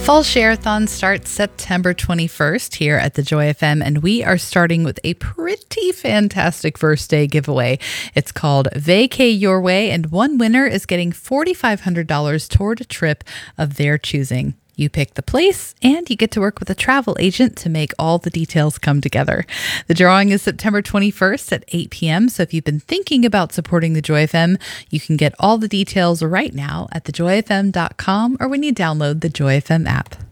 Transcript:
Fall Share-a-thon starts September 21st here at the Joy FM, and we are starting with a pretty fantastic first day giveaway. It's called Vacay Your Way, and one winner is getting $4,500 toward a trip of their choosing. You pick the place, and you get to work with a travel agent to make all the details come together. The drawing is September 21st at 8 p.m., so if you've been thinking about supporting the Joy FM, you can get all the details right now at thejoyfm.com or when you download the Joy FM app.